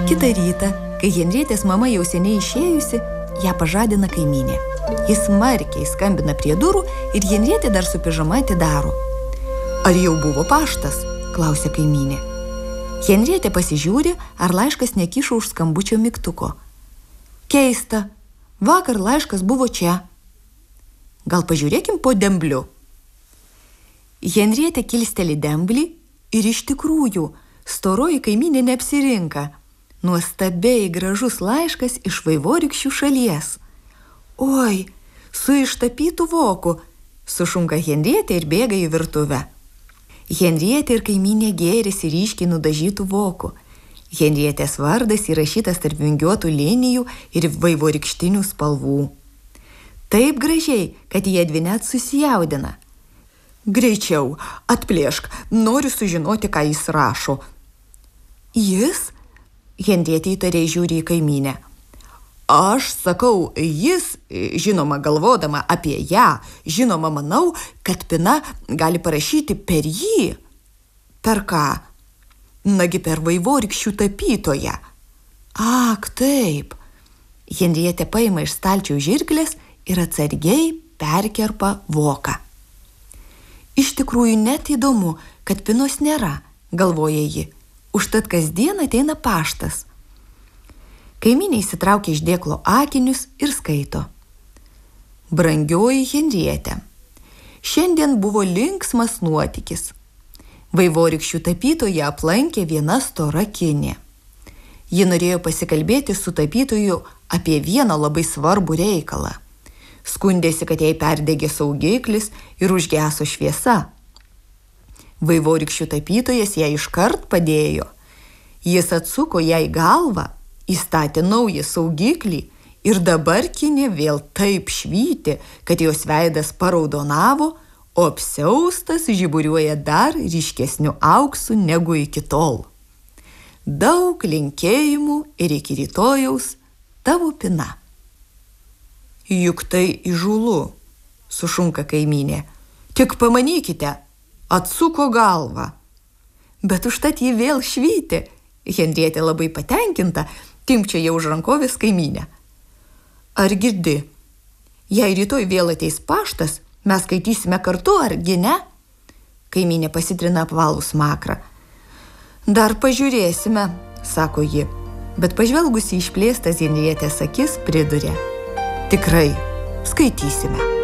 Kitą rytą, kai Henrietės mama jau seniai išėjusi, ją pažadina kaimynė. Jis smarkiai skambina prie durų ir Henrietė dar su pižama atidaro. Ar jau buvo paštas? Klausia kaimynė. Henrietė pasižiūri, ar laiškas nekišo už skambučio mygtuko. Keista, vakar laiškas buvo čia. Gal pažiūrėkim po dembliu. Henrietė kilsteli demblį ir iš tikrųjų storoji kaimynė neapsirinka. Nuostabiai gražus laiškas iš vaivorykščių šalies. Oi, su ištapytu voku, sušunka Henrietė ir bėga į virtuvę. Henrietė ir kaimynė gėrisi ryškiai nudažytų vokų. Henrietės vardas įrašytas tarp vingiuotų linijų ir vaivorykštinių spalvų. Taip gražiai, kad jiedvi net susijaudina. Greičiau, atplėšk, noriu sužinoti, ką jis rašo. Jis? Henrietė įtariai žiūri į kaimynę. Aš sakau, jis, žinoma, galvodama apie ją, žinoma, manau, kad Pina gali parašyti per jį. Per ką? Nagi per vaivorykščių tapytoją. Ak, taip. Henrietė paima iš stalčiaus žirklės ir atsargiai perkerpa voką. Iš tikrųjų net įdomu, kad Pinos nėra, galvoja ji. Užtat kasdien ateina paštas. Kaimynė įsitraukia iš dėklo akinius ir skaito. Brangioji Henrietė, šiandien buvo linksmas nuotykis. Vaivorykščių tapytoją aplankė viena stora kinė. Ji norėjo pasikalbėti su tapytoju apie vieną labai svarbų reikalą. Skundėsi, kad jai perdegė saugiklis ir užgeso šviesa. Vaivorykščių tapytojas ją iškart padėjo. Jis atsuko jai galvą, įstatė naują saugiklį ir dabar kinė vėl taip švyti, kad jos veidas paraudonavo, o apsiaustas žiburiuoja dar ryškesniu auksu negu iki tol. Daug linkėjimų ir iki rytojaus, tavo Pina. Juk tai įžūlu, sušunka kaimynė. Tik pamanykite, atsuko galvą. Bet užtat jį vėl švyti. Henrietė labai patenkinta, timpčioja už rankovės kaimynę. Ar girdi? Jei rytoj vėl ateis paštas, mes skaitysime kartu, argi ne? Kaimynė pasitrina apvalų smakrą. Dar pažiūrėsime, sako ji, bet pažvelgusi išplėstas Henrietės akis priduria. Tikrai, skaitysime.